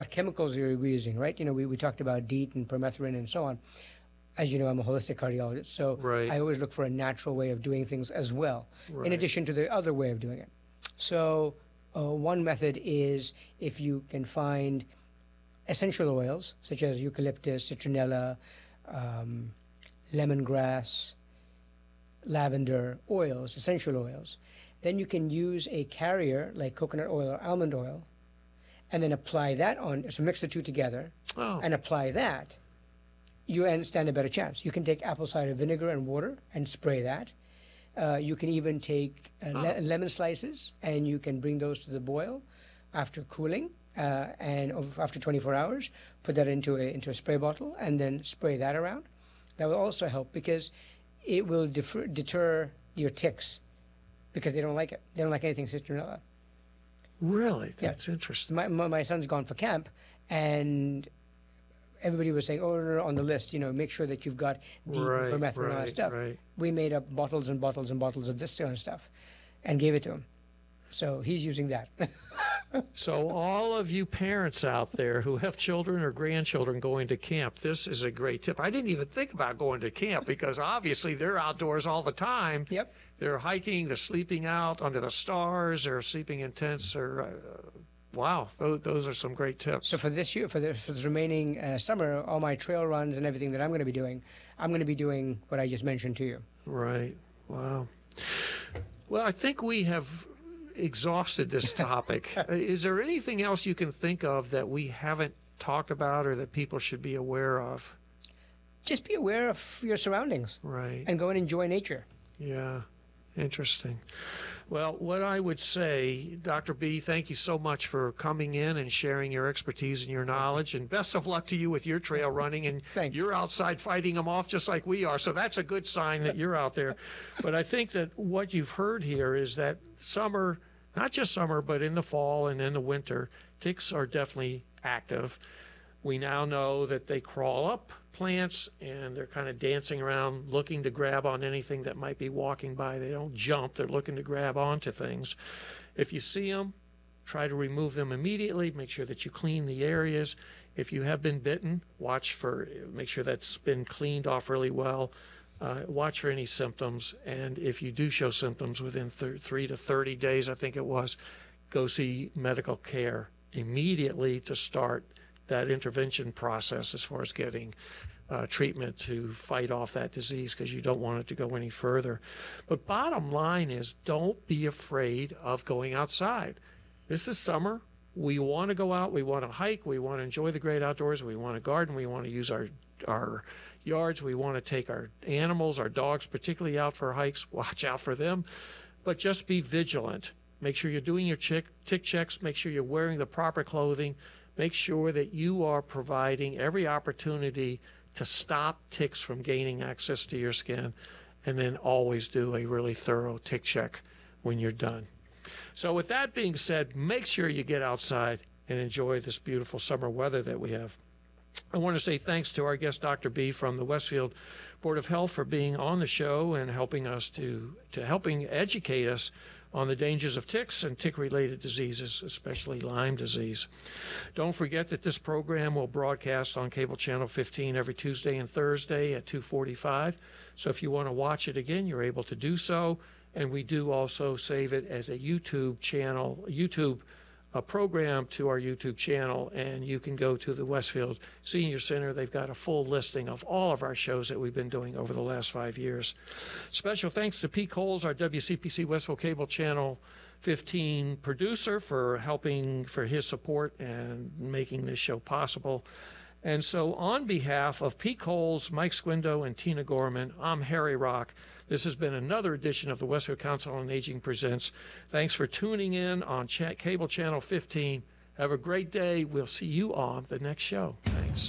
what chemicals are we using, right? We talked about DEET and permethrin and so on. As you know, I'm a holistic cardiologist, so Right. I always look for a natural way of doing things as well, Right. in addition to the other way of doing it. So one method is if you can find essential oils, such as eucalyptus, citronella, lemongrass, lavender oils, essential oils, then you can use a carrier like coconut oil or almond oil, and then apply that on. So mix the two together and apply that. You stand a better chance. You can take apple cider vinegar and water and spray that. You can even take lemon slices, and you can bring those to the boil after cooling, and after 24 hours, put that into a spray bottle, and then spray that around. That will also help because it will deter your ticks because they don't like it. They don't like anything citronella. Really? That's interesting. My son's gone for camp, and everybody was saying, no, on the list, make sure that you've got DEET and permethrin and all that stuff. Right. We made up bottles and bottles and bottles of this kind of stuff and gave it to him. So he's using that. So all of you parents out there who have children or grandchildren going to camp, this is a great tip. I didn't even think about going to camp because obviously they're outdoors all the time. Yep. They're hiking, they're sleeping out under the stars, they're sleeping in tents. Wow, those are some great tips. So for this year, for the remaining summer, all my trail runs and everything that I'm going to be doing, I'm going to be doing what I just mentioned to you. Right. Wow. Well, I think we have exhausted this topic. Is there anything else you can think of that we haven't talked about or that people should be aware of? Just be aware of your surroundings. Right. And go and enjoy nature. Yeah. Interesting. Well, what I would say, Dr. B, thank you so much for coming in and sharing your expertise and your knowledge, and best of luck to you with your trail running. And you're outside fighting them off just like we are, so that's a good sign that you're out there. But I think that what you've heard here is that summer, not just summer, but in the fall and in the winter, ticks are definitely active. We now know that they crawl up plants and they're kind of dancing around looking to grab on anything that might be walking by. They don't jump, they're looking to grab onto things. If you see them, try to remove them immediately. Make sure that you clean the areas. If you have been bitten, make sure that's been cleaned off really well. Watch for any symptoms, and if you do show symptoms within 3 to 30 days, I think it was, go see medical care immediately to start that intervention process as far as getting treatment to fight off that disease, because you don't want it to go any further. But bottom line is, don't be afraid of going outside. This is summer. We want to go out. We want to hike. We want to enjoy the great outdoors. We want to garden. We want to use our yards. We want to take our animals, our dogs particularly, out for hikes. Watch out for them. But just be vigilant. Make sure you're doing your tick checks. Make sure you're wearing the proper clothing. Make sure that you are providing every opportunity to stop ticks from gaining access to your skin, and then always do a really thorough tick check when you're done. So with that being said, make sure you get outside and enjoy this beautiful summer weather that we have. I want to say thanks to our guest, Dr. B from the Westfield Board of Health, for being on the show and helping us to helping educate us on the dangers of ticks and tick-related diseases, especially Lyme disease. Don't forget that this program will broadcast on cable channel 15 every Tuesday and Thursday at 2:45. So if you want to watch it again, you're able to do so. And we do also save it as a YouTube channel, a program to our YouTube channel, and you can go to the Westfield Senior Center. They've got a full listing of all of our shows that we've been doing over the last 5 years. Special thanks to Pete Coles, our WCPC Westfield Cable Channel 15 producer, for his support and making this show possible. And so on behalf of Pete Coles, Mike Squindo, and Tina Gorman, I'm Harry Rock. This has been another edition of the Westfield Council on Aging Presents. Thanks for tuning in on Cable Channel 15. Have a great day. We'll see you on the next show. Thanks.